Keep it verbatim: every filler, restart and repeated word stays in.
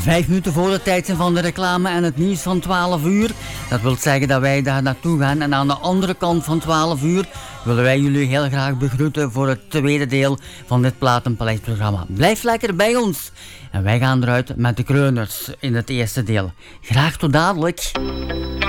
Vijf minuten voor de tijd zijn van de reclame en het nieuws van twaalf uur. Dat wil zeggen dat wij daar naartoe gaan. En aan de andere kant van twaalf uur willen wij jullie heel graag begroeten voor het tweede deel van dit Platenpaleis-programma. Blijf lekker bij ons. En wij gaan eruit met de Kreuners in het eerste deel. Graag tot dadelijk.